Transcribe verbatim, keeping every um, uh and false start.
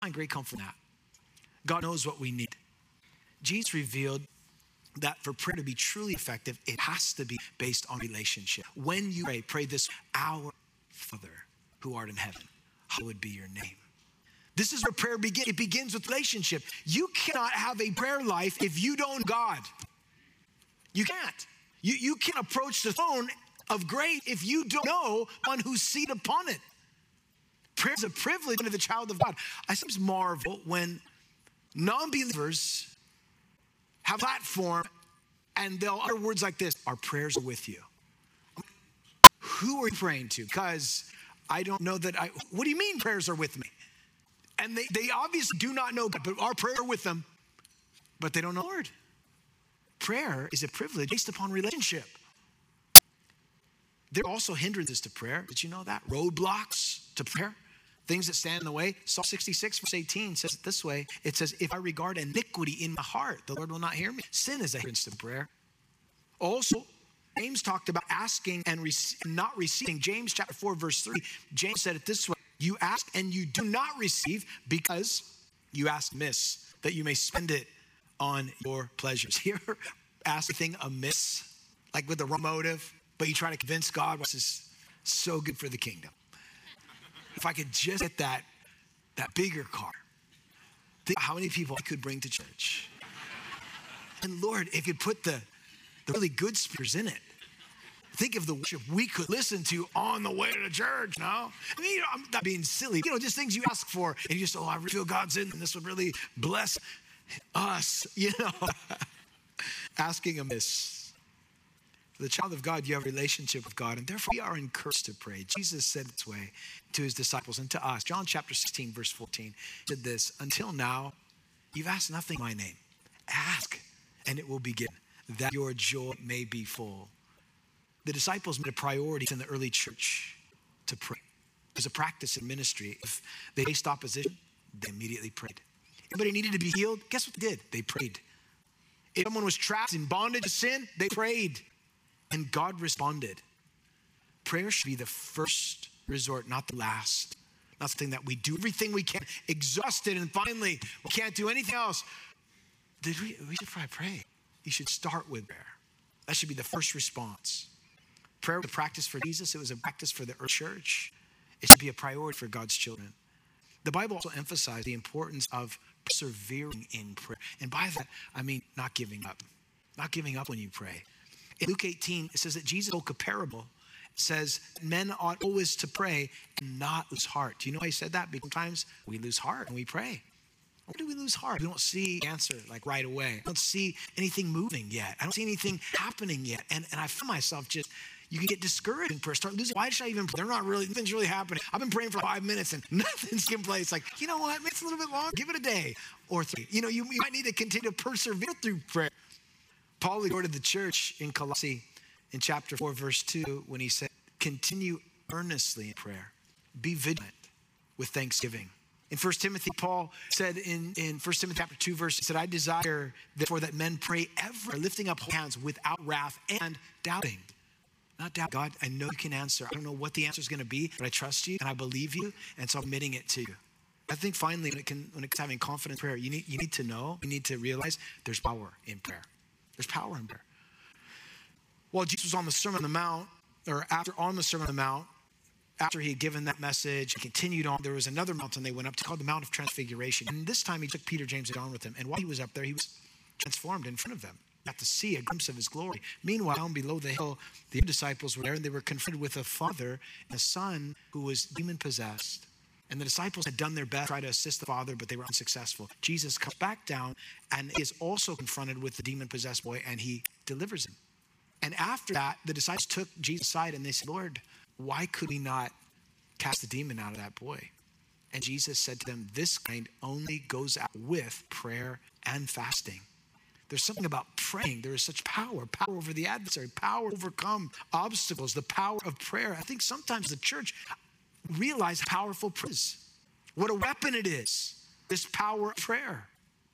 find great comfort in that. God knows what we need. Jesus revealed that for prayer to be truly effective, it has to be based on relationship. When you pray, pray this, our Father who art in heaven, hallowed be your name. This is where prayer begins. It begins with relationship. You cannot have a prayer life if you don't know God. You can't. You, you can't approach the throne of grace if you don't know one who's seated upon it. Prayer is a privilege to the child of God. I sometimes marvel when non-believers have a platform and they'll utter words like this, our prayers are with you. Who are you praying to? Because I don't know that I, what do you mean prayers are with me? And they, they obviously do not know God, but our prayers are with them, but they don't know the Lord. Prayer is a privilege based upon relationship. There are also hindrances to prayer. Did you know that? Roadblocks to prayer. Things that stand in the way. Psalm sixty-six verse eighteen says it this way. It says, if I regard iniquity in my heart, the Lord will not hear me. Sin is a hindrance to prayer. Also, James talked about asking and rec- not receiving. James chapter four verse three, James said it this way. You ask and you do not receive because you ask amiss, that you may spend it on your pleasures. You ever ask anything amiss, like with the wrong motive, but you try to convince God, this is so good for the kingdom. If I could just get that, that bigger car, think how many people I could bring to church. And Lord, if you put the, the really good speakers in it, think of the worship we could listen to on the way to the church, no? I mean, you know, I'm not being silly. You know, just things you ask for, and you just, oh, I really feel God's in, and this would really bless us, you know. Asking amiss. For the child of God, you have a relationship with God, and therefore we are encouraged to pray. Jesus said this way to his disciples and to us. John chapter sixteen, verse fourteen, said this, until now, you've asked nothing in my name. Ask, and it will be given, that your joy may be full. The disciples made a priority in the early church to pray. There's a practice in ministry. If they faced opposition, they immediately prayed. Anybody needed to be healed? Guess what they did? They prayed. If someone was trapped in bondage to sin, they prayed. And God responded. Prayer should be the first resort, not the last. Not something that we do everything we can, exhausted, and finally we can't do anything else. Did we, we should probably pray. You should start with prayer. That should be the first response. Prayer was a practice for Jesus. It was a practice for the early church. It should be a priority for God's children. The Bible also emphasized the importance of persevering in prayer. And by that, I mean not giving up. Not giving up when you pray. In Luke eighteen, it says that Jesus spoke a parable. It says, men ought always to pray and not lose heart. Do you know why he said that? Because sometimes we lose heart when we pray. Why do we lose heart? We don't see the answer like right away. I don't see anything moving yet. I don't see anything happening yet. And, and I feel myself just, you can get discouraged in prayer. Start losing. Why should I even pray? They're not really, nothing's really happening. I've been praying for five minutes and nothing's in place. Like, you know what? Maybe it's a little bit long. Give it a day or three. You know, you, you might need to continue to persevere through prayer. Paul exhorted the church in Colossae in chapter four, verse two, when he said, continue earnestly in prayer. Be vigilant with thanksgiving. In First Timothy, Paul said in, in First Timothy chapter two, verse, he said, I desire therefore that men pray ever, lifting up hands without wrath and doubting. Not doubt, God, I know you can answer. I don't know what the answer is going to be, but I trust you and I believe you, and so I'm admitting it to you. I think finally, when it can, when it's having confidence in prayer, you need, you need to know, you need to realize there's power in prayer. There's power in prayer. While Jesus was on the Sermon on the Mount, or after on the Sermon on the Mount, after he had given that message, he continued on, there was another mountain they went up to called the Mount of Transfiguration. And this time he took Peter, James, and John with him. And while he was up there, he was transformed in front of them. Got to see a glimpse of his glory. Meanwhile, down below the hill, the disciples were there, and they were confronted with a father and a son who was demon-possessed. And the disciples had done their best to try to assist the father, but they were unsuccessful. Jesus comes back down and is also confronted with the demon-possessed boy, and he delivers him. And after that, the disciples took Jesus aside and they said, Lord, why could we not cast the demon out of that boy? And Jesus said to them, this kind only goes out with prayer and fasting. There's something about praying. There is such power, power over the adversary, power to overcome obstacles, the power of prayer. I think sometimes the church realizes how powerful prayer is, what a weapon it is, this power of prayer.